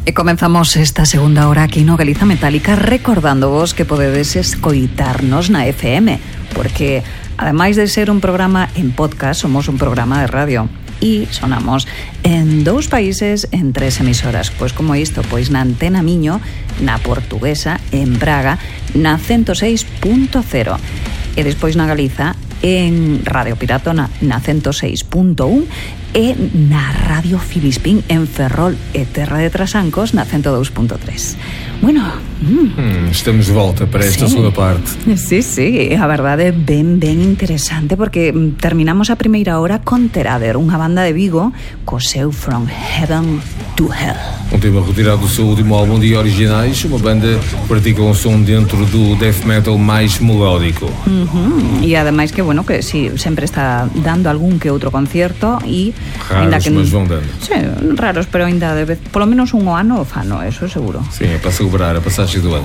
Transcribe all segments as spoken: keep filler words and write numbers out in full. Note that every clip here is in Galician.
E comenzamos esta segunda hora aquí no Galiza Metálica recordándovos que podedes escoitarnos na F M, porque ademais de ser un programa en podcast, somos un programa de radio e sonamos en dous países en tres emisoras, pois como isto, pois na Antena Miño, na Portuguesa, en Braga, na ciento seis punto cero e despois na Galiza en Radio Piratona na ciento seis punto un e na Radio Filispín en Ferrol e Terra de Trasancos na ciento dos punto tres. Bueno, mm. hum, estamos de volta para esta sí. segunda parte. Sí, sí, a verdade é ben, ben interesante porque terminamos a primeira hora con Terader, unha banda de Vigo co seu From Heaven to Hell. Um tema retirado do seu último álbum de originais, uma banda que pratica um som dentro do death metal máis melódico. Uh-huh. E ademais que, bueno, que si, sí, sempre está dando algún que outro concierto e raros, que, mas vão dando. Sí, raros, pero ainda de vez, polo menos un ano fano, eso seguro. Sí, é para celebrar a passagem do ano.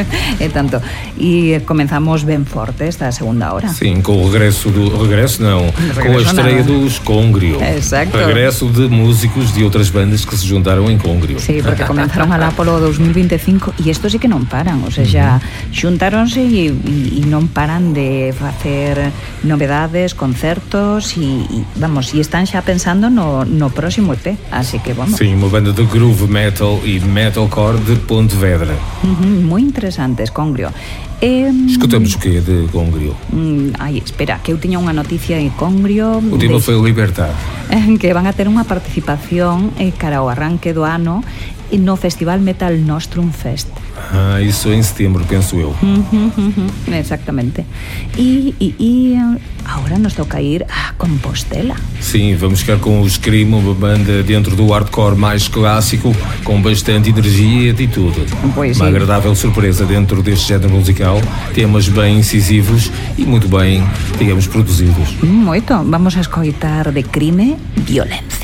É tanto. E comenzamos ben forte esta segunda hora. Sim, com o regresso do... Regresso não, regresso com a estreia nada. dos Congrio. Exacto. Regresso de músicos de outras bandas que se juntaram em Congrio. Sí, porque comenzaron alá polo dos mil vinte e cinco e estos sí que non paran, o sea, uh-huh. xa xuntáronse e, e, e non paran de facer novedades, concertos e, e vamos, e están xa pensando no, no próximo E P, así que vamos. Sim, uma banda de groove metal e metalcore de Pontevedra. Uh-huh, moi interesantes, Congrio. Eh, Escutamos o que de Congrio? Mm, ai, espera, que eu tiña unha noticia de Congrio. O tema de, foi Libertad. Que van a ter unha participación eh, cara ao arranque do ano no Festival Metal Nostrum Fest. Ah, isso em setembro, penso eu. Uh-huh, uh-huh, exactamente. E, e, e agora nos toca ir a Compostela. Sim, vamos ficar com o Scream, uma banda dentro do hardcore mais clássico, com bastante energia e atitude. Pois uma sim. agradável surpresa dentro deste género musical, temas bem incisivos e muito bem, digamos, produzidos. Moito. Vamos a escoitar de Crime, Violencia.